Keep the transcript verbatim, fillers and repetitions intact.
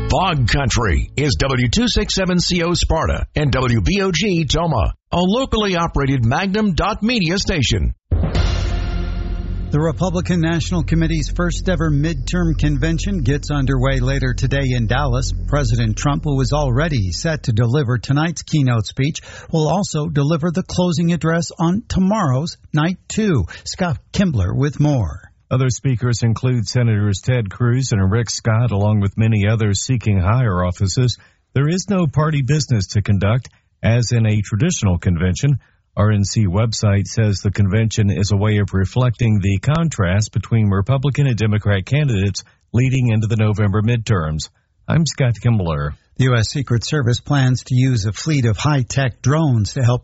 Bog Country is W two sixty-seven C O Sparta and W B O G Toma, a locally operated Magnum dot media station. The Republican National Committee's first ever midterm convention gets underway later today in Dallas. President Trump, who was already set to deliver tonight's keynote speech, will also deliver the closing address on tomorrow's night two. Scott Kimbler with more. Other speakers include Senators Ted Cruz and Rick Scott, along with many others seeking higher offices. There is no party business to conduct, as in a traditional convention. R N C website says the convention is a way of reflecting the contrast between Republican and Democrat candidates leading into the November midterms. I'm Scott Kimbler. The U S. Secret Service plans to use a fleet of high-tech drones to help